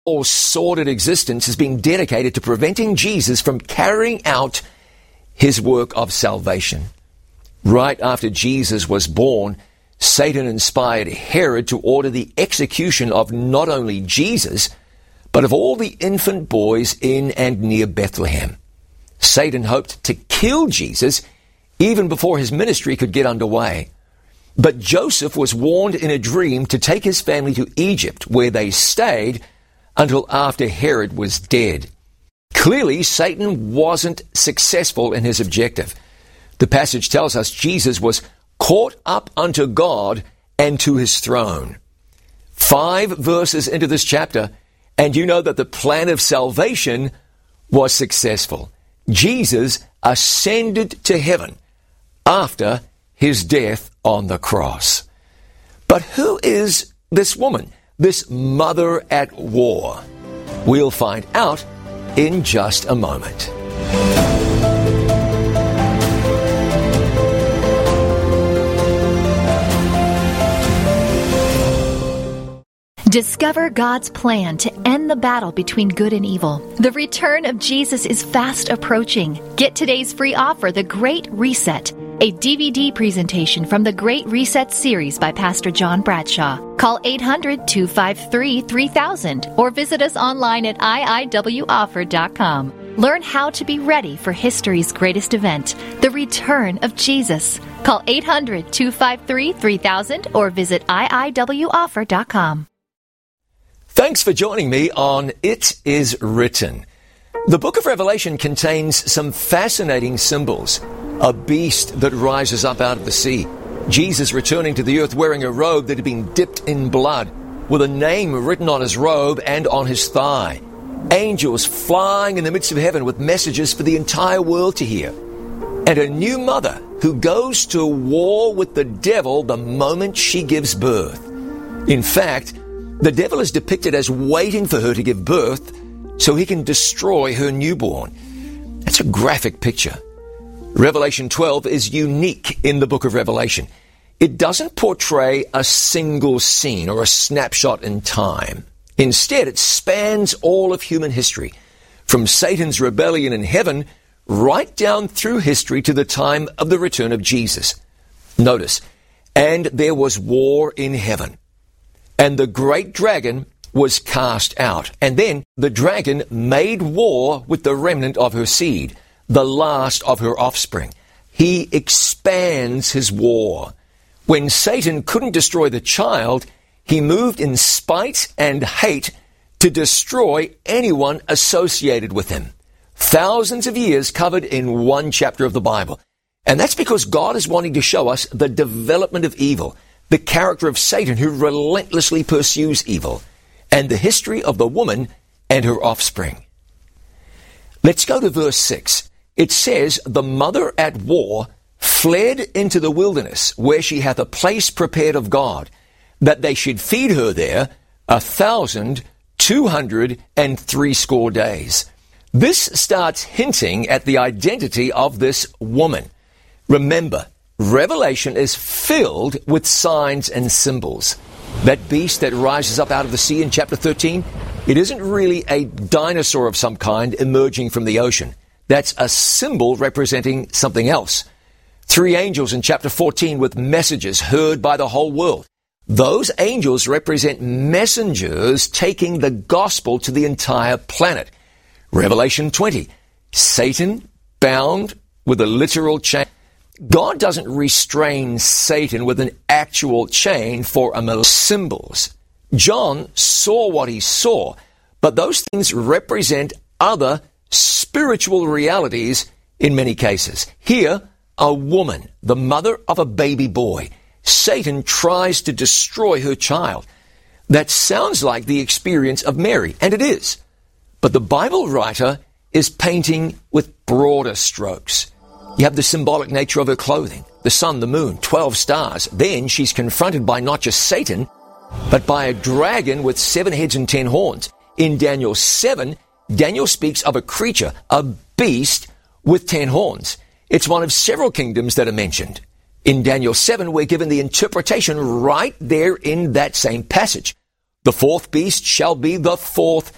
whole sordid existence is being dedicated to preventing Jesus from carrying out his work of salvation. Right after Jesus was born, Satan inspired Herod to order the execution of not only Jesus, but of all the infant boys in and near Bethlehem. Satan hoped to kill Jesus even before his ministry could get underway. But Joseph was warned in a dream to take his family to Egypt, where they stayed until after Herod was dead. Clearly, Satan wasn't successful in his objective. The passage tells us Jesus was caught up unto God and to his throne. 5 verses into this chapter, and you know that the plan of salvation was successful. Jesus ascended to heaven after his death on the cross. But who is this woman, this mother at war? We'll find out in just a moment. Discover God's plan to end the battle between good and evil. The return of Jesus is fast approaching. Get today's free offer, The Great Reset, a DVD presentation from the Great Reset series by Pastor John Bradshaw. Call 800-253-3000 or visit us online at iiwoffer.com. Learn how to be ready for history's greatest event, the return of Jesus. Call 800-253-3000 or visit iiwoffer.com. Thanks for joining me on It Is Written. The book of Revelation contains some fascinating symbols. A beast that rises up out of the sea. Jesus returning to the earth wearing a robe that had been dipped in blood, with a name written on his robe and on his thigh. Angels flying in the midst of heaven with messages for the entire world to hear. And a new mother who goes to war with the devil the moment she gives birth. In fact, the devil is depicted as waiting for her to give birth so he can destroy her newborn. That's a graphic picture. Revelation 12 is unique in the book of Revelation. It doesn't portray a single scene or a snapshot in time. Instead, it spans all of human history, from Satan's rebellion in heaven right down through history to the time of the return of Jesus. Notice, and there was war in heaven. And the great dragon was cast out. And then the dragon made war with the remnant of her seed, the last of her offspring. He expands his war. When Satan couldn't destroy the child, he moved in spite and hate to destroy anyone associated with him. Thousands of years covered in one chapter of the Bible. And that's because God is wanting to show us the development of evil, the character of Satan who relentlessly pursues evil, and the history of the woman and her offspring. Let's go to verse 6. It says, the mother at war fled into the wilderness, where she hath a place prepared of God, that they should feed her there 1,260 days. This starts hinting at the identity of this woman. Remember, Revelation is filled with signs and symbols. That beast that rises up out of the sea in chapter 13, it isn't really a dinosaur of some kind emerging from the ocean. That's a symbol representing something else. 3 angels in chapter 14 with messages heard by the whole world. Those angels represent messengers taking the gospel to the entire planet. Revelation 20, Satan bound with a literal chain. God doesn't restrain Satan with an actual chain for symbols. John saw what he saw, but those things represent other spiritual realities in many cases. Here, a woman, the mother of a baby boy. Satan tries to destroy her child. That sounds like the experience of Mary, and it is. But the Bible writer is painting with broader strokes. You have the symbolic nature of her clothing, the sun, the moon, 12 stars. Then she's confronted by not just Satan, but by a dragon with 7 heads and 10 horns. In Daniel 7, Daniel speaks of a creature, a beast with 10 horns. It's one of several kingdoms that are mentioned. In Daniel 7, we're given the interpretation right there in that same passage. The 4th beast shall be the 4th